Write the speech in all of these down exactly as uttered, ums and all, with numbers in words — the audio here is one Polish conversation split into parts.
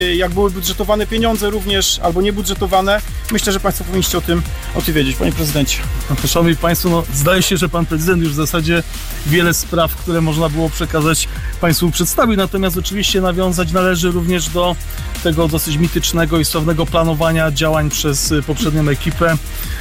jak były budżetowane pieniądze również, albo niebudżetowane. Myślę, że Państwo powinniście o tym, o tym wiedzieć, Panie Prezydencie. Szanowni Państwo, no, zdaje się, że Pan Prezydent już w zasadzie wiele spraw, które można było przekazać, Państwu przedstawił, natomiast oczywiście nawiązać należy również do tego dosyć mitycznego i sławnego planowania działań przez poprzednią ekipę.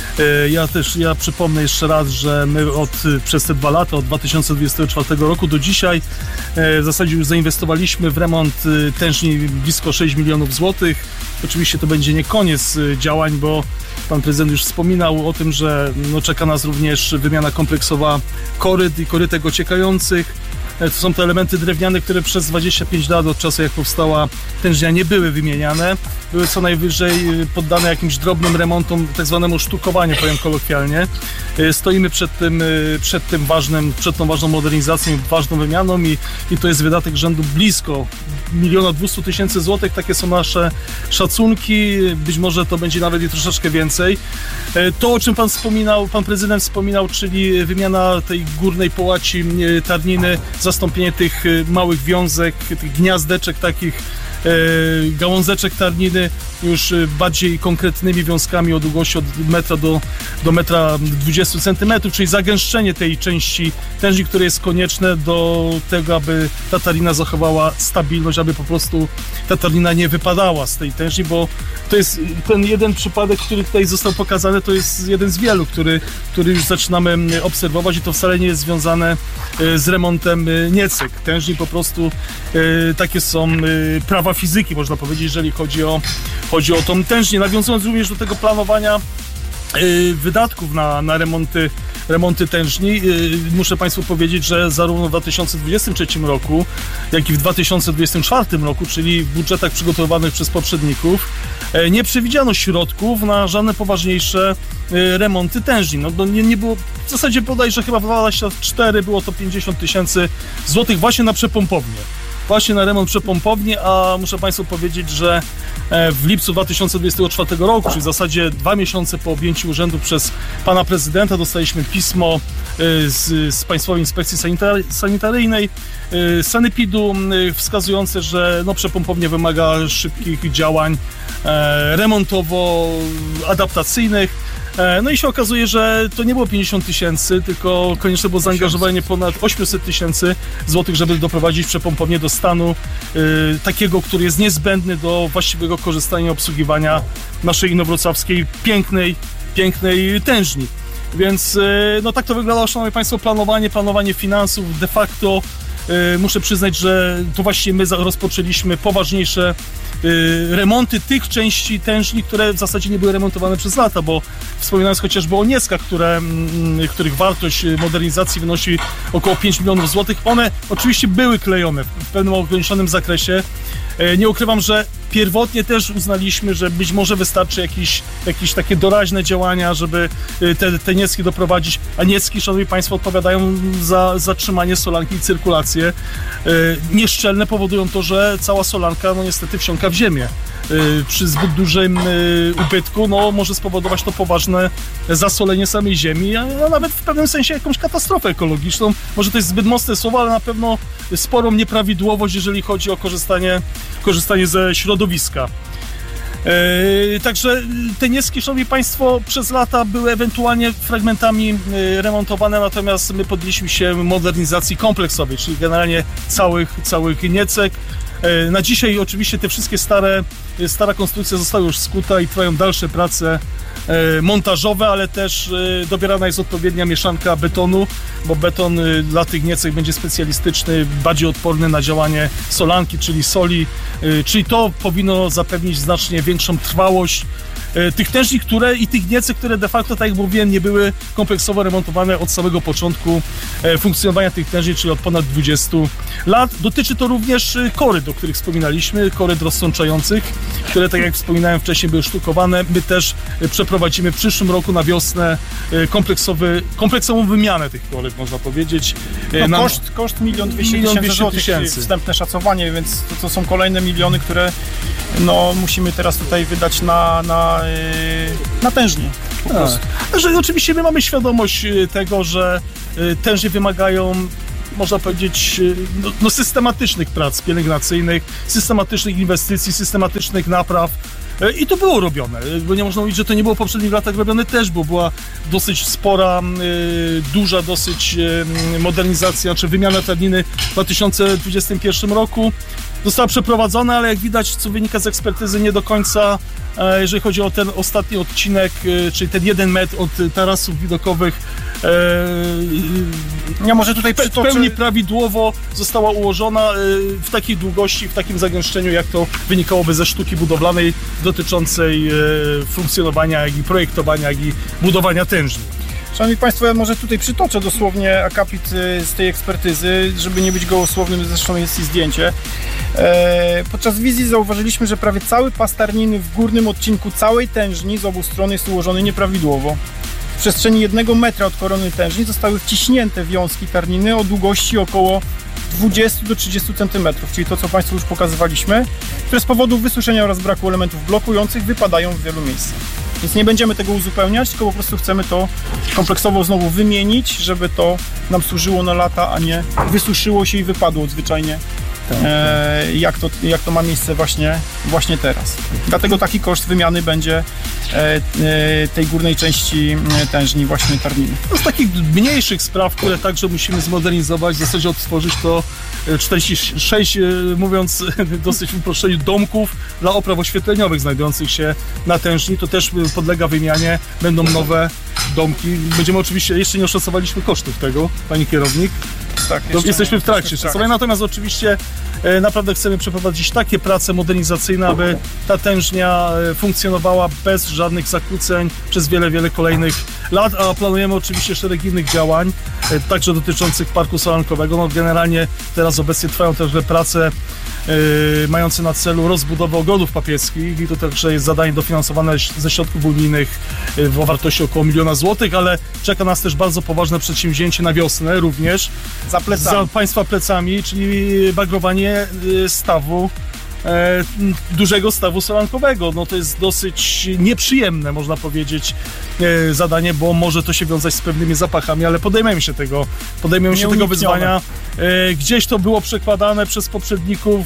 Ja też, ja przypomnę jeszcze raz, że my od, przez te dwa lata, od dwa tysiące dwudziestego czwartego roku do dzisiaj w zasadzie już zainwestowaliśmy w remont tężni blisko sześć milionów złotych. Oczywiście to będzie nie koniec działań, bo Pan Prezydent już wspominał o tym, że no, czeka nas również wymiana kompleksowa koryt i korytek ociekających. To są te elementy drewniane, które przez dwadzieścia pięć lat od czasu, jak powstała tężnia, nie były wymieniane. Były co najwyżej poddane jakimś drobnym remontom, tak zwanemu sztukowaniu, powiem kolokwialnie. Stoimy przed tym, przed tym ważnym, przed tą ważną modernizacją, ważną wymianą i, i to jest wydatek rzędu blisko miliona dwustu tysięcy złotych. Takie są nasze szacunki. Być może to będzie nawet i troszeczkę więcej. To, o czym Pan wspominał, Pan Prezydent wspominał, czyli wymiana tej górnej połaci Tarniny, zastąpienie tych małych wiązek, tych gniazdeczek, takich e, gałązeczek Tarniny już bardziej konkretnymi wiązkami o długości od metra do, do metra dwudziestu centymetrów, czyli zagęszczenie tej części tężni, które jest konieczne do tego, aby ta Tarnina zachowała stabilność, aby po prostu ta Tarnina nie wypadała z tej tężni, bo to jest ten jeden przypadek, który tutaj został pokazany, to jest jeden z wielu, który, który już zaczynamy obserwować i to wcale nie jest związane z remontem niecyk. Tężni po prostu takie są prawa fizyki, można powiedzieć, jeżeli chodzi o Chodzi o tą tężnię, nawiązując również do tego planowania yy, wydatków na, na remonty, remonty tężni. Yy, muszę Państwu powiedzieć, że zarówno w dwa tysiące dwudziestym trzecim roku, jak i w dwa tysiące dwudziestym czwartym roku, czyli w budżetach przygotowanych przez poprzedników, yy, nie przewidziano środków na żadne poważniejsze yy, remonty tężni. No, no nie, nie było, w zasadzie bodajże chyba w dwa tysiące czwartym było to pięćdziesiąt tysięcy złotych właśnie na przepompownię. Właśnie na remont przepompowni, a muszę Państwu powiedzieć, że w lipcu dwa tysiące dwudziestego czwartego roku, czyli w zasadzie dwa miesiące po objęciu urzędu przez Pana Prezydenta, dostaliśmy pismo z, z Państwowej Inspekcji Sanitar- Sanitaryjnej, z Sanepidu, wskazujące, że no, przepompownia wymaga szybkich działań remontowo-adaptacyjnych. No i się okazuje, że to nie było pięćdziesiąt tysięcy, tylko konieczne było zaangażowanie ponad osiemset tysięcy złotych, żeby doprowadzić przepompownię do stanu y, takiego, który jest niezbędny do właściwego korzystania i obsługiwania naszej inowrocławskiej pięknej, pięknej tężni. Więc y, no tak to wyglądało, szanowni Państwo, planowanie, planowanie finansów. De facto y, muszę przyznać, że to właśnie my rozpoczęliśmy poważniejsze remonty tych części tężni, które w zasadzie nie były remontowane przez lata, bo wspominając chociażby o nieskach, które, których wartość modernizacji wynosi około pięć milionów złotych, one oczywiście były klejone w pewnym ograniczonym zakresie. Nie ukrywam, że pierwotnie też uznaliśmy, że być może wystarczy jakieś, jakieś takie doraźne działania, żeby te, te nieski doprowadzić, a nieski, szanowni Państwo, odpowiadają za zatrzymanie solanki i cyrkulację. Nieszczelne powodują to, że cała solanka no niestety wsiąka w ziemię. Przy zbyt dużym ubytku no, może spowodować to poważne zasolenie samej ziemi, a nawet w pewnym sensie jakąś katastrofę ekologiczną. Może to jest zbyt mocne słowo, ale na pewno sporą nieprawidłowość, jeżeli chodzi o korzystanie, korzystanie ze środowiska. Yy, także te nieski, szanowni Państwo, przez lata były ewentualnie fragmentami yy, remontowane, natomiast my podjęliśmy się modernizacji kompleksowej, czyli generalnie całych, całych niecek. Yy, na dzisiaj oczywiście te wszystkie stare, yy, stara konstrukcja została już skuta i trwają dalsze prace yy, montażowe, ale też yy, dobierana jest odpowiednia mieszanka betonu, bo beton yy, dla tych niecek będzie specjalistyczny, bardziej odporny na działanie solanki, czyli soli, yy, czyli to powinno zapewnić znacznie większą trwałość tych tężni, które i tych niecek, które de facto, tak jak mówiłem, nie były kompleksowo remontowane od samego początku funkcjonowania tych tężni, czyli od ponad dwudziestu lat. Dotyczy to również koryt, o których wspominaliśmy, koryt rozsączających, które, tak jak wspominałem wcześniej, były sztukowane. My też przeprowadzimy w przyszłym roku na wiosnę kompleksowy, kompleksową wymianę tych koryt, można powiedzieć. No, Nam... Koszt, koszt milion dwieście tysięcy złotych, wstępne szacowanie, więc to, to są kolejne miliony, które no, musimy teraz tutaj wydać na, na, na tężnie. Po prostu. Że oczywiście my mamy świadomość tego, że tężnie wymagają można powiedzieć, no, no systematycznych prac pielęgnacyjnych, systematycznych inwestycji, systematycznych napraw. I to było robione, bo nie można mówić, że to nie było w poprzednich latach robione też, bo była dosyć spora, duża dosyć modernizacja, czy wymiana tardniny w dwa tysiące dwudziestym pierwszym roku. Została przeprowadzona, ale jak widać, co wynika z ekspertyzy, nie do końca, jeżeli chodzi o ten ostatni odcinek, czyli ten jeden metr od tarasów widokowych, ja może tutaj w pełni prawidłowo została ułożona w takiej długości, w takim zagęszczeniu, jak to wynikałoby ze sztuki budowlanej dotyczącej funkcjonowania, jak i projektowania, jak i budowania tężni. Szanowni Państwo, ja może tutaj przytoczę dosłownie akapit z tej ekspertyzy, żeby nie być gołosłownym, zresztą jest i zdjęcie. Podczas wizji zauważyliśmy, że prawie cały pas tarniny w górnym odcinku całej tężni z obu stron jest ułożony nieprawidłowo. W przestrzeni jednego metra od korony tężni zostały wciśnięte wiązki tarniny o długości około dwudziestu do trzydziestu centymetrów, czyli to, co Państwu już pokazywaliśmy, które z powodu wysuszenia oraz braku elementów blokujących wypadają w wielu miejscach. Więc nie będziemy tego uzupełniać, tylko po prostu chcemy to kompleksowo znowu wymienić, żeby to nam służyło na lata, a nie wysuszyło się i wypadło zwyczajnie, e, jak, to, jak to ma miejsce właśnie, właśnie teraz. Dlatego taki koszt wymiany będzie e, e, tej górnej części tężni właśnie tarniny. No z takich mniejszych spraw, które także musimy zmodernizować, w zasadzie odtworzyć to czterdzieści sześć, mówiąc dosyć w uproszczeniu, domków dla opraw oświetleniowych znajdujących się na tężni. To też podlega wymianie, będą nowe domki. Będziemy oczywiście, jeszcze nie oszacowaliśmy kosztów tego, pani kierownik. Tak, jesteśmy w trakcie szacowania, natomiast oczywiście e, naprawdę chcemy przeprowadzić takie prace modernizacyjne, aby ta tężnia funkcjonowała bez żadnych zakłóceń przez wiele, wiele kolejnych lat, a planujemy oczywiście szereg innych działań, e, także dotyczących parku solankowego. No, generalnie teraz obecnie trwają też prace e, mające na celu rozbudowę ogrodów papieskich i to także jest zadanie dofinansowane ze środków unijnych e, o wartości około miliona złotych, ale czeka nas też bardzo poważne przedsięwzięcie na wiosnę również. Za plecami. Za Państwa plecami, czyli bagrowanie stawu, e, dużego stawu solankowego. No to jest dosyć nieprzyjemne, można powiedzieć, e, zadanie, bo może to się wiązać z pewnymi zapachami, ale podejmiemy się tego, podejmiemy się tego wyzwania. E, gdzieś to było przekładane przez poprzedników,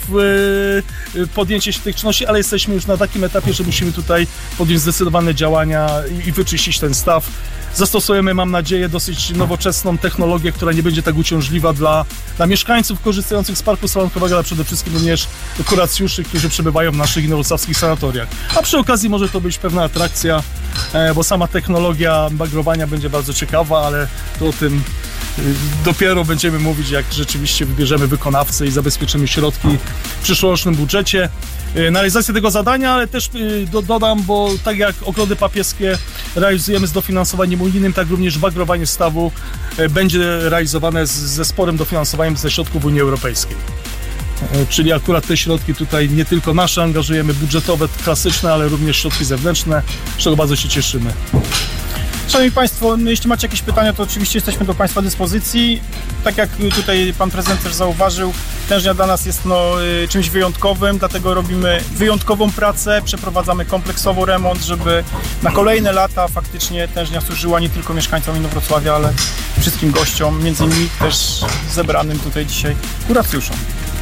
e, podjęcie się tych czynności, ale jesteśmy już na takim etapie, że musimy tutaj podjąć zdecydowane działania i, i wyczyścić ten staw. Zastosujemy, mam nadzieję, dosyć nowoczesną technologię, która nie będzie tak uciążliwa dla, dla mieszkańców korzystających z parku solankowego, ale przede wszystkim również kuracjuszy, którzy przebywają w naszych inowrocławskich sanatoriach. A przy okazji może to być pewna atrakcja, bo sama technologia bagrowania będzie bardzo ciekawa, ale to o tym dopiero będziemy mówić, jak rzeczywiście wybierzemy wykonawcę i zabezpieczymy środki w przyszłorocznym budżecie na realizację tego zadania, ale też do, dodam, bo tak jak ogrody papieskie realizujemy z dofinansowaniem unijnym, tak również bagrowanie stawu będzie realizowane z, ze sporym dofinansowaniem ze środków Unii Europejskiej. Czyli akurat te środki tutaj nie tylko nasze angażujemy, budżetowe, klasyczne, ale również środki zewnętrzne, z czego bardzo się cieszymy. Szanowni Państwo, jeśli macie jakieś pytania, to oczywiście jesteśmy do Państwa dyspozycji. Tak jak tutaj Pan Prezydent też zauważył, tężnia dla nas jest no, czymś wyjątkowym, dlatego robimy wyjątkową pracę, przeprowadzamy kompleksowo remont, żeby na kolejne lata faktycznie tężnia służyła nie tylko mieszkańcom Inowrocławia, ale wszystkim gościom, między innymi też zebranym tutaj dzisiaj kuracjuszom.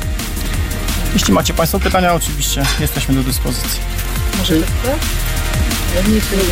Jeśli macie Państwo pytania, oczywiście jesteśmy do dyspozycji. Może tak? Ja nie chcę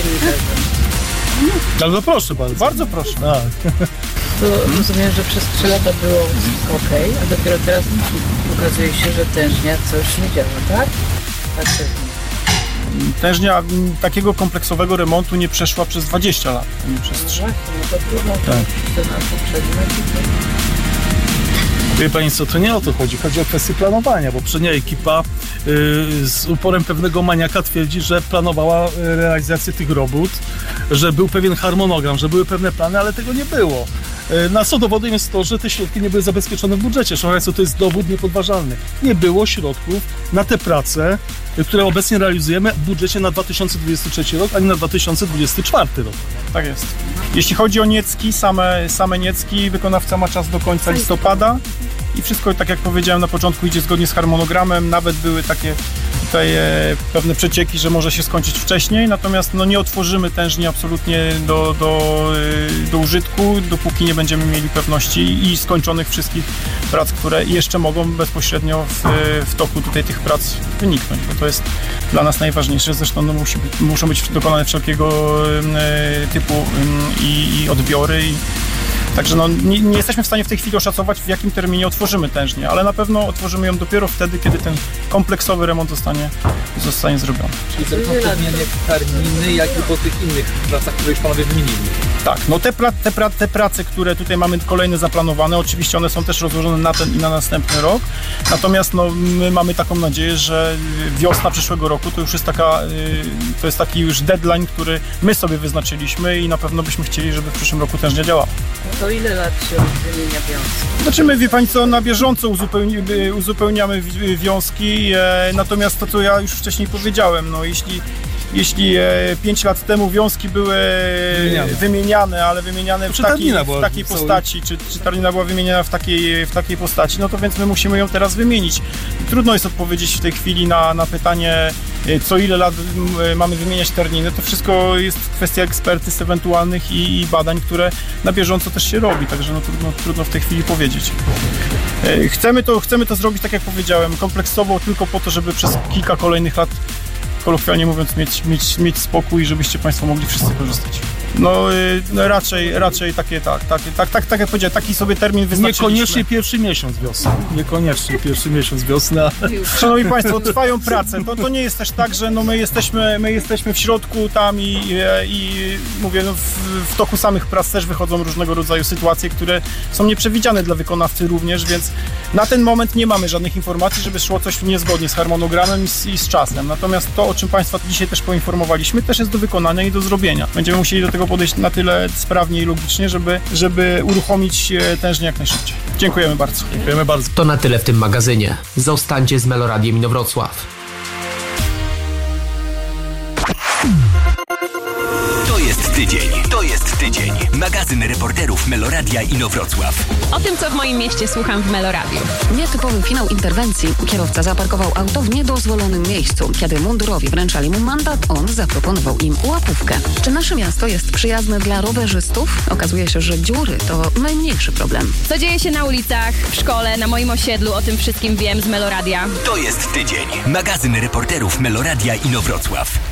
Ale proszę bardzo. Bardzo proszę. Tak. To rozumiem, że przez trzy lata było ok, a dopiero teraz okazuje się, że tężnia coś nie działa, tak? Tak też nie. Tężnia takiego kompleksowego remontu nie przeszła przez dwadzieścia lat, a nie przez trzy. No to trudno, tak. To na poprzednim. Wie Pani co, to nie o to chodzi, chodzi o kwestię planowania, bo przednia ekipa yy, z uporem pewnego maniaka twierdzi, że planowała realizację tych robót, że był pewien harmonogram, że były pewne plany, ale tego nie było. Yy, na co dowodem jest to, że te środki nie były zabezpieczone w budżecie. Szanowni Państwo, to jest dowód niepodważalny. Nie było środków na te prace, które obecnie realizujemy w budżecie na dwa tysiące dwudziesty trzeci rok, ani na dwa tysiące dwudziesty czwarty rok. Tak jest. Jeśli chodzi o niecki, same, same niecki, wykonawca ma czas do końca listopada. i wszystko, tak jak powiedziałem na początku, idzie zgodnie z harmonogramem. Nawet były takie tutaj e, pewne przecieki, że może się skończyć wcześniej, natomiast no, nie otworzymy tężni absolutnie do, do, e, do użytku, dopóki nie będziemy mieli pewności i skończonych wszystkich prac, które jeszcze mogą bezpośrednio w, w toku tutaj tych prac wyniknąć, bo to jest dla nas najważniejsze. Zresztą no, musi, muszą być dokonane wszelkiego e, typu e, i, i odbiory. I, Także no, nie, nie jesteśmy w stanie w tej chwili oszacować, w jakim terminie otworzymy tężnię, ale na pewno otworzymy ją dopiero wtedy, kiedy ten kompleksowy remont zostanie, zostanie zrobiony. Czyli zarówno te zmiany terminy, jak i po tych innych pracach, które już panowie wymienili. Tak, no te, pra, te, pra, te prace, które tutaj mamy kolejne zaplanowane, oczywiście one są też rozłożone na ten i na następny rok, natomiast no, my mamy taką nadzieję, że wiosna przyszłego roku to już jest taka, to jest taki już deadline, który my sobie wyznaczyliśmy i na pewno byśmy chcieli, żeby w przyszłym roku tężnia działała. To ile lat się wymienia wiązki? Znaczy my, wie Pani co, na bieżąco uzupełni, uzupełniamy wiązki, e, natomiast to, co ja już wcześniej powiedziałem, no jeśli Jeśli pięć lat temu wiązki były wymieniane, wymieniane ale wymieniane w, taki, w takiej cały... postaci, czy, czy tarnina była wymieniana w takiej, w takiej postaci, no to więc my musimy ją teraz wymienić. Trudno jest odpowiedzieć w tej chwili na, na pytanie, co ile lat mamy wymieniać tarniny. To wszystko jest kwestia ekspertyz ewentualnych i, i badań, które na bieżąco też się robi, także no trudno, trudno w tej chwili powiedzieć. Chcemy to, chcemy to zrobić, tak jak powiedziałem, kompleksowo tylko po to, żeby przez kilka kolejnych lat, kolokwialnie mówiąc, mieć, mieć, mieć spokój, żebyście Państwo mogli wszyscy korzystać. No, no raczej, raczej takie, tak, tak, tak, tak, tak jak powiedziałem, taki sobie termin wyznaczyliśmy. Niekoniecznie pierwszy miesiąc wiosny. Niekoniecznie pierwszy miesiąc wiosny. Szanowni Państwo, trwają prace. To, to nie jest też tak, że no my, jesteśmy, my jesteśmy w środku tam i, i mówię, no w, w toku samych prac też wychodzą różnego rodzaju sytuacje, które są nieprzewidziane dla wykonawcy również, więc na ten moment nie mamy żadnych informacji, żeby szło coś niezgodnie z harmonogramem i z, i z czasem. Natomiast to, o czym Państwa dzisiaj też poinformowaliśmy, też jest do wykonania i do zrobienia. Będziemy musieli do tego podejść na tyle sprawnie i logicznie, żeby, żeby uruchomić tężnię jak najszybciej. Dziękujemy bardzo. Dziękujemy bardzo. To na tyle w tym magazynie. Zostańcie z Meloradiem Inowrocław. To jest tydzień. To jest tydzień. Magazyn reporterów Meloradia Inowrocław. O tym, co w moim mieście słucham w Meloradiu. Nietypowy finał interwencji. Kierowca zaparkował auto w niedozwolonym miejscu. Kiedy mundurowi wręczali mu mandat, on zaproponował im łapówkę. Czy nasze miasto jest przyjazne dla rowerzystów? Okazuje się, że dziury to najmniejszy problem. Co dzieje się na ulicach, w szkole, na moim osiedlu, o tym wszystkim wiem z Meloradia. To jest tydzień. Magazyn reporterów Meloradia Inowrocław.